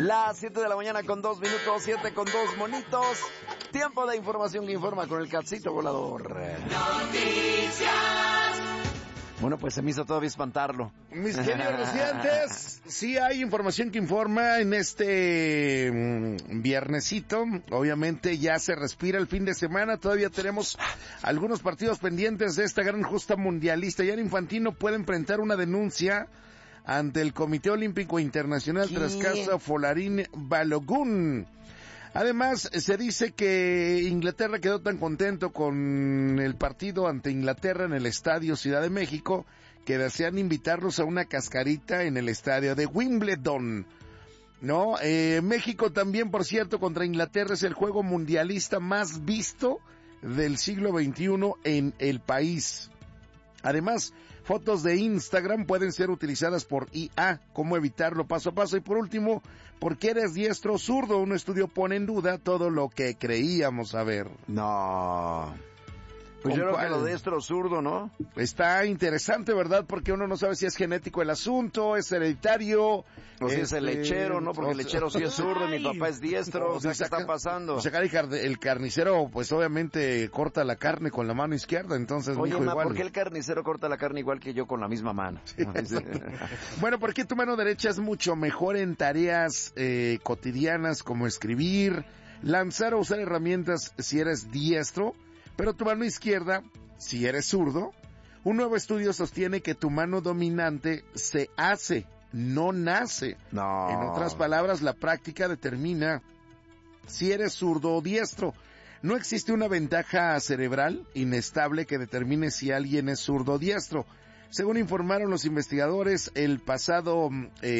Las 7 de la mañana con 2 minutos, 7 con 2 monitos. Tiempo de información que informa con el Catcito Volador. Noticias. Bueno, pues se me hizo todavía espantarlo. Mis queridos residentes, sí hay información que informa en este viernesito. Obviamente ya se respira el fin de semana. Todavía tenemos algunos partidos pendientes de esta gran justa mundialista. Gianni Infantino puede enfrentar una denuncia ante el Comité Olímpico Internacional tras caso Folarin Balogun. Además, se dice que Inglaterra quedó tan contento con el partido ante Inglaterra en el Estadio Ciudad de México que desean invitarlos a una cascarita en el estadio de Wimbledon. No, México también, por cierto, contra Inglaterra es el juego mundialista más visto del siglo XXI en el país. Además, fotos de Instagram pueden ser utilizadas por IA. ¿Cómo evitarlo paso a paso? Y por último, ¿por qué eres diestro o zurdo? Un estudio pone en duda todo lo que creíamos saber. No. Pues yo creo que lo diestro o zurdo, ¿no? Está interesante, ¿verdad? Porque uno no sabe si es genético el asunto, es hereditario. O si es el lechero, ¿no? Porque el lechero sí es zurdo y mi papá es diestro. O sea, ¿qué está pasando? O sea, el carnicero, pues obviamente corta la carne con la mano izquierda, entonces oye, mi hijo igual. ¿por qué el carnicero corta la carne igual que yo con la misma mano? Sí, bueno, porque tu mano derecha es mucho mejor en tareas cotidianas como escribir, lanzar o usar herramientas si eres diestro, pero tu mano izquierda, si eres zurdo. Un nuevo estudio sostiene que tu mano dominante se hace, no nace. No. En otras palabras, la práctica determina si eres zurdo o diestro. No existe una ventaja cerebral inestable que determine si alguien es zurdo o diestro. Según informaron los investigadores el pasado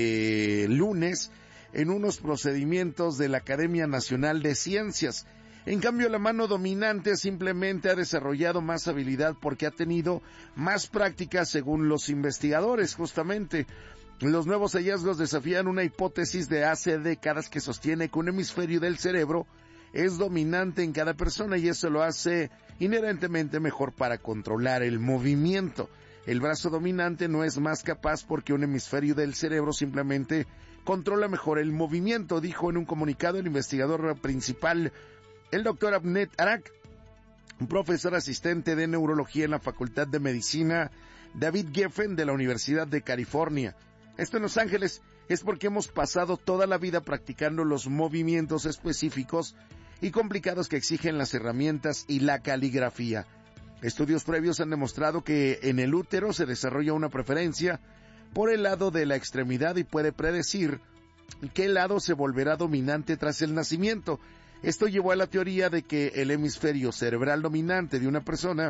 lunes en unos procedimientos de la Academia Nacional de Ciencias. En cambio, la mano dominante simplemente ha desarrollado más habilidad porque ha tenido más práctica según los investigadores, justamente. Los nuevos hallazgos desafían una hipótesis de hace décadas que sostiene que un hemisferio del cerebro es dominante en cada persona y eso lo hace inherentemente mejor para controlar el movimiento. El brazo dominante no es más capaz porque un hemisferio del cerebro simplemente controla mejor el movimiento, dijo en un comunicado el investigador principal, el doctor Abnet Arak, un profesor asistente de neurología en la Facultad de Medicina David Geffen de la Universidad de California. Esto en Los Ángeles es porque hemos pasado toda la vida practicando los movimientos específicos y complicados que exigen las herramientas y la caligrafía. Estudios previos han demostrado que en el útero se desarrolla una preferencia por el lado de la extremidad y puede predecir qué lado se volverá dominante tras el nacimiento. Esto llevó a la teoría de que el hemisferio cerebral dominante de una persona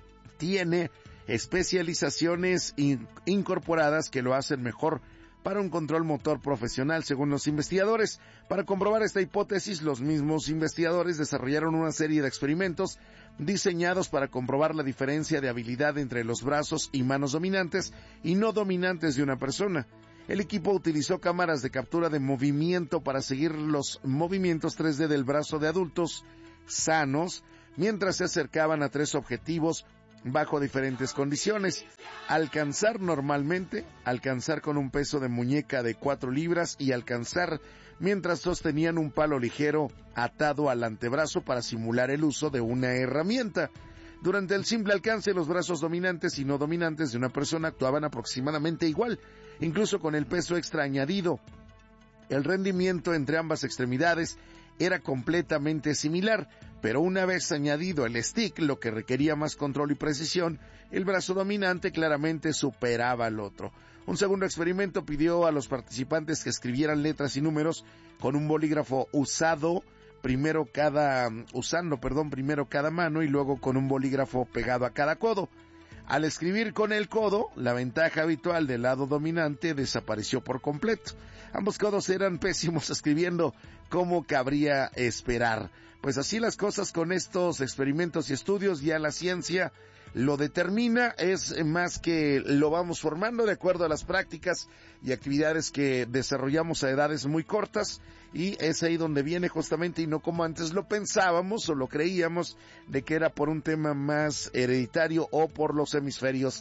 tiene especializaciones incorporadas que lo hacen mejor para un control motor profesional, según los investigadores. Para comprobar esta hipótesis, los mismos investigadores desarrollaron una serie de experimentos diseñados para comprobar la diferencia de habilidad entre los brazos y manos dominantes y no dominantes de una persona. El equipo utilizó cámaras de captura de movimiento para seguir los movimientos 3D del brazo de adultos sanos mientras se acercaban a 3 objetivos bajo diferentes condiciones. Alcanzar normalmente, alcanzar con un peso de muñeca de 4 libras y alcanzar mientras sostenían un palo ligero atado al antebrazo para simular el uso de una herramienta. Durante el simple alcance, los brazos dominantes y no dominantes de una persona actuaban aproximadamente igual, incluso con el peso extra añadido. El rendimiento entre ambas extremidades era completamente similar, pero una vez añadido el stick, lo que requería más control y precisión, el brazo dominante claramente superaba al otro. Un segundo experimento pidió a los participantes que escribieran letras y números con un bolígrafo usando primero cada mano y luego con un bolígrafo pegado a cada codo. Al escribir con el codo, la ventaja habitual del lado dominante desapareció por completo. Ambos codos eran pésimos escribiendo, como cabría esperar. Pues así las cosas con estos experimentos y estudios, ya la ciencia lo determina, es más que lo vamos formando de acuerdo a las prácticas y actividades que desarrollamos a edades muy cortas, y es ahí donde viene justamente, y no como antes lo pensábamos o lo creíamos, de que era por un tema más hereditario o por los hemisferios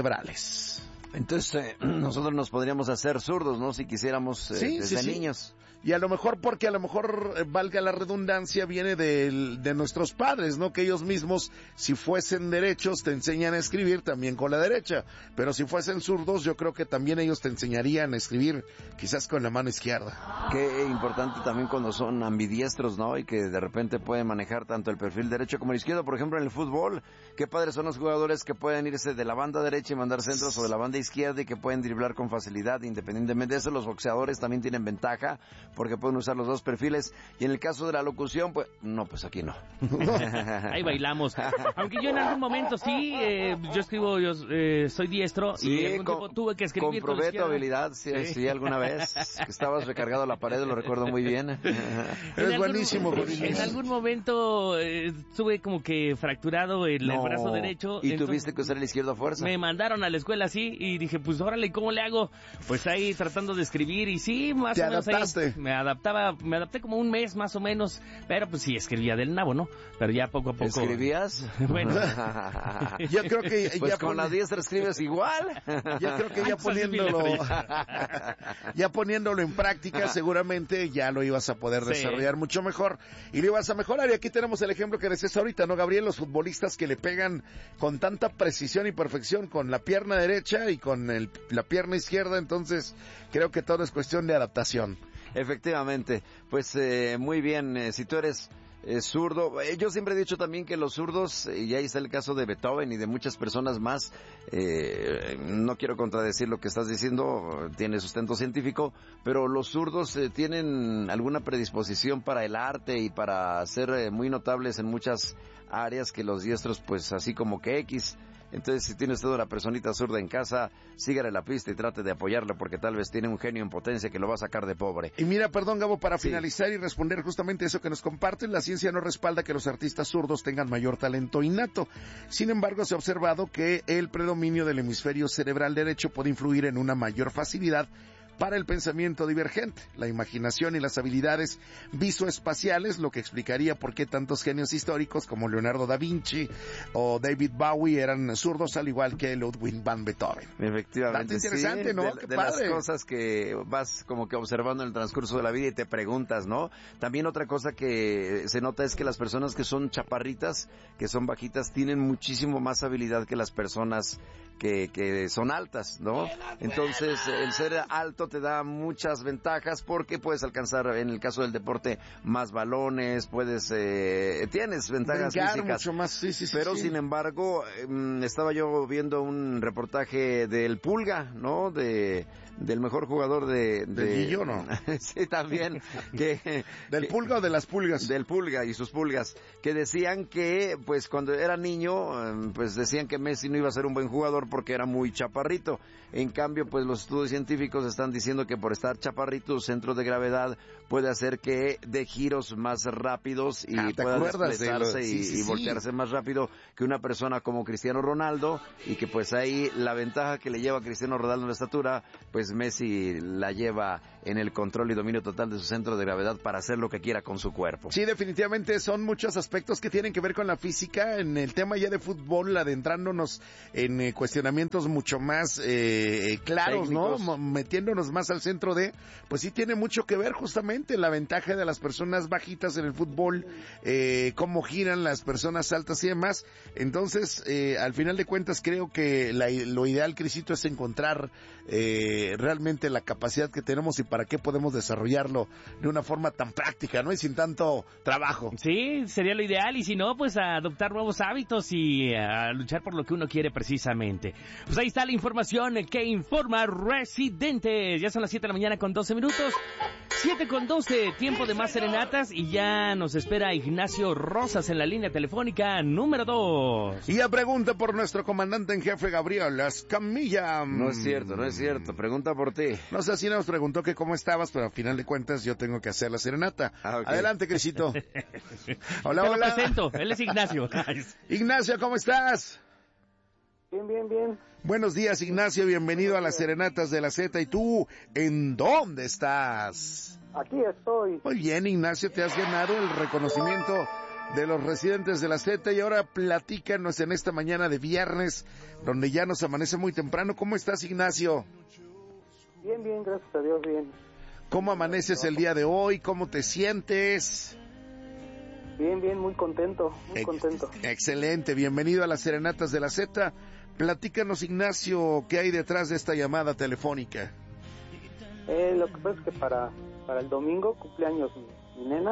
cerebrales. Entonces nosotros nos podríamos hacer zurdos, ¿no? Si quisiéramos desde niños. Y a lo mejor, porque a lo mejor, valga la redundancia, viene de nuestros padres, ¿no? Que ellos mismos, si fuesen derechos, te enseñan a escribir también con la derecha. Pero si fuesen zurdos, yo creo que también ellos te enseñarían a escribir quizás con la mano izquierda. Qué importante también cuando son ambidiestros, ¿no? Y que de repente pueden manejar tanto el perfil derecho como el izquierdo. Por ejemplo, en el fútbol, qué padres son los jugadores que pueden irse de la banda derecha y mandar centros o de la banda izquierda y que pueden driblar con facilidad. Independientemente de eso, los boxeadores también tienen ventaja porque pueden usar los dos perfiles. Y en el caso de la locución, pues, no, pues aquí no. Ahí bailamos. Aunque yo en algún momento sí, yo escribo, yo soy diestro, sí, y algún tiempo tuve que escribir con la comprobé tu habilidad, sí, alguna vez que estabas recargado a la pared, lo recuerdo muy bien. Eres buenísimo, En algún momento estuve como que fracturado el brazo derecho. ¿Y tuviste que usar el izquierdo a fuerza? Me mandaron a la escuela así y dije, pues órale, ¿cómo le hago? Pues ahí tratando de escribir y sí, más o menos adaptaste? Ahí me adapté como un mes más o menos, pero pues sí, escribía del nabo, ¿no? Pero ya poco a poco. ¿Escribías? Bueno. Yo creo que pues con la diestra escribes igual. Yo creo que ya poniéndolo en práctica, seguramente ya lo ibas a poder desarrollar mucho mejor y lo ibas a mejorar. Y aquí tenemos el ejemplo que decías ahorita, ¿no, Gabriel? Los futbolistas que le pegan con tanta precisión y perfección con la pierna derecha y con la pierna izquierda, entonces creo que todo es cuestión de adaptación. Efectivamente, pues muy bien, si tú eres zurdo, yo siempre he dicho también que los zurdos, y ahí está el caso de Beethoven y de muchas personas más, no quiero contradecir lo que estás diciendo, tiene sustento científico, pero los zurdos tienen alguna predisposición para el arte y para ser muy notables en muchas áreas que los diestros, pues así como que X. Entonces, si tienes toda una personita zurda en casa, sígale la pista y trate de apoyarlo porque tal vez tiene un genio en potencia que lo va a sacar de pobre. Y mira, perdón, Gabo, para finalizar y responder justamente eso que nos comparten, la ciencia no respalda que los artistas zurdos tengan mayor talento innato. Sin embargo, se ha observado que el predominio del hemisferio cerebral derecho puede influir en una mayor facilidad para el pensamiento divergente, la imaginación y las habilidades visoespaciales, lo que explicaría por qué tantos genios históricos como Leonardo da Vinci o David Bowie eran zurdos al igual que Ludwig van Beethoven. Efectivamente, interesante, sí, ¿no? De las cosas que vas como que observando en el transcurso de la vida y te preguntas, ¿no? También otra cosa que se nota es que las personas que son chaparritas, que son bajitas, tienen muchísimo más habilidad que las personas que son altas, ¿no? Entonces, el ser alto te da muchas ventajas porque puedes alcanzar, en el caso del deporte, más balones, tienes ventajas físicas. Mucho más, sí. Pero sin embargo, estaba yo viendo un reportaje del Pulga, ¿no? Del mejor jugador de Guillo, ¿no? Sí, también. ¿Del Pulga o de las pulgas? Del Pulga y sus pulgas. Que decían que, pues, cuando era niño, pues decían que Messi no iba a ser un buen jugador porque era muy chaparrito. En cambio, pues, los estudios científicos están diciendo que por estar chaparrito, su centro de gravedad puede hacer que dé giros más rápidos y pueda desplazarse y voltearse más rápido que una persona como Cristiano Ronaldo, y que pues ahí la ventaja que le lleva a Cristiano Ronaldo en la estatura, pues Messi la lleva en el control y dominio total de su centro de gravedad para hacer lo que quiera con su cuerpo. Sí, definitivamente son muchos aspectos que tienen que ver con la física. En el tema ya de fútbol, adentrándonos en cuestionamientos mucho más claros, técnicos, ¿no? Metiéndonos más al centro pues sí tiene mucho que ver justamente la ventaja de las personas bajitas en el fútbol, cómo giran las personas altas y demás. Entonces, al final de cuentas, creo que lo ideal, Crisito, es encontrar realmente la capacidad que tenemos y para qué podemos desarrollarlo de una forma tan práctica, ¿no? Y sin tanto trabajo. Sí, sería lo ideal, y si no, pues a adoptar nuevos hábitos y a luchar por lo que uno quiere precisamente. Pues ahí está la información que informa Residentes. Ya son las 7 de la mañana con 12 minutos. 7:12, tiempo de más serenatas, y ya nos espera Ignacio Rosas en la línea telefónica número 2. Y a pregunta por nuestro comandante en jefe, Gabriel Escamilla. No es cierto, pregunta por ti. No sé si nos preguntó que cómo estabas, pero al final de cuentas yo tengo que hacer la serenata. Okay. Adelante, Crisito. Hola. Te lo presento, él es Ignacio. Ignacio, ¿cómo estás? Bien. Buenos días, Ignacio, bienvenido a las Serenatas de la Z. ¿Y tú, en dónde estás? Aquí estoy. Muy bien, Ignacio, te has ganado el reconocimiento de los Residentes de la Z, y ahora platícanos en esta mañana de viernes, donde ya nos amanece muy temprano. ¿Cómo estás, Ignacio? Bien, gracias a Dios, bien. ¿Cómo amaneces el día de hoy? ¿Cómo te sientes? Bien, bien, muy contento, muy contento. Excelente, bienvenido a las Serenatas de la Z. Platícanos, Ignacio, ¿qué hay detrás de esta llamada telefónica? Lo que pasa es que para el domingo cumpleaños mi nena.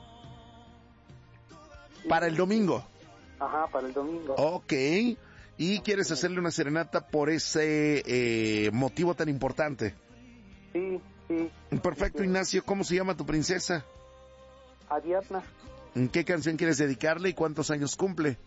¿Para el domingo? Ajá, para el domingo. Ok, ¿y quieres hacerle una serenata por ese motivo tan importante? Sí, sí. Perfecto, Ignacio, ¿cómo se llama tu princesa? Ariadna. ¿Qué canción quieres dedicarle y cuántos años cumple?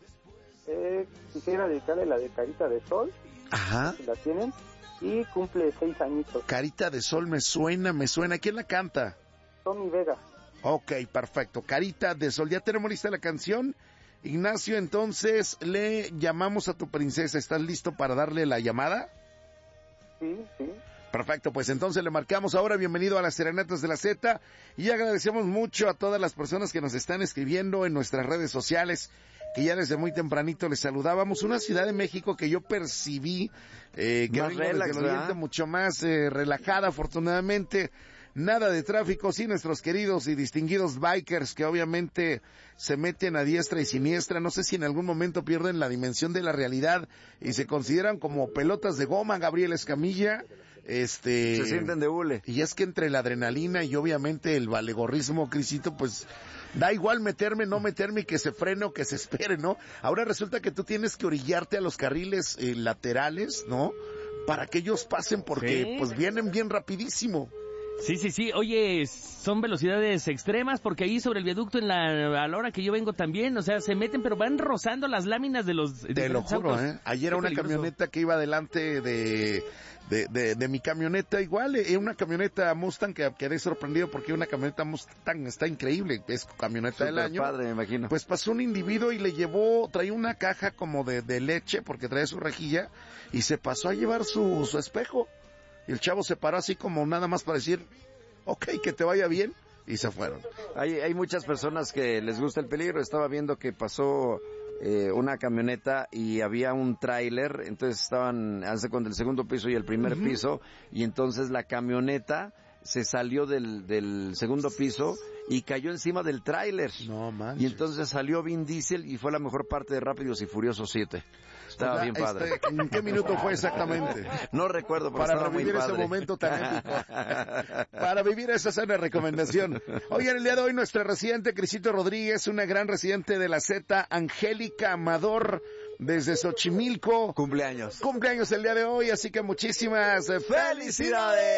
Quisiera dedicarle la de Carita de Sol. Ajá. Si la tienen. Y cumple 6 añitos. Carita de Sol, me suena. ¿Quién la canta? Tony Vega. Ok, perfecto. Carita de Sol. ¿Ya tenemos lista la canción? Ignacio, entonces le llamamos a tu princesa. ¿Estás listo para darle la llamada? Sí, sí. Perfecto, pues entonces le marcamos ahora. Bienvenido a las Serenatas de la Z y agradecemos mucho a todas las personas que nos están escribiendo en nuestras redes sociales, que ya desde muy tempranito les saludábamos. Una Ciudad de México que yo percibí que más relax, desde el oriente mucho más relajada, afortunadamente. Nada de tráfico, sí, nuestros queridos y distinguidos bikers que obviamente se meten a diestra y siniestra. No sé si en algún momento pierden la dimensión de la realidad y se consideran como pelotas de goma, Gabriel Escamilla. Se sienten de hule. Y es que entre la adrenalina y obviamente el valegorrismo, Crisito, pues da igual meterme, no meterme y que se frene o que se espere, ¿no? Ahora resulta que tú tienes que orillarte a los carriles laterales, ¿no? Para que ellos pasen porque pues vienen bien rapidísimo. Sí. Oye, son velocidades extremas porque ahí sobre el viaducto a la hora que yo vengo también, o sea, se meten pero van rozando las láminas de los Te lo juro, autos. Ayer era una camioneta que iba delante de mi camioneta, igual, una camioneta Mustang que quedé sorprendido porque una camioneta Mustang está increíble, es camioneta del año. Padre, me imagino. Pues pasó un individuo y le traía una caja como de leche porque traía su rejilla y se pasó a llevar su espejo. Y el chavo se paró así como nada más para decir, ok, que te vaya bien, y se fueron. Hay muchas personas que les gusta el peligro. Estaba viendo que pasó una camioneta y había un tráiler, entonces estaban con el segundo piso y el primer piso, y entonces la camioneta se salió del segundo piso y cayó encima del tráiler. No manches. Y entonces salió Vin Diesel y fue la mejor parte de Rápidos y Furiosos 7. Estaba bien padre. ¿En qué minuto fue exactamente? No recuerdo, pero para estaba muy revivir padre. ese momento tan épico. Para vivir esa sana recomendación. Hoy en el día de hoy nuestra residente Crisito Rodríguez, una gran residente de la Z, Angélica Amador, desde Xochimilco. Cumpleaños el día de hoy, así que muchísimas felicidades.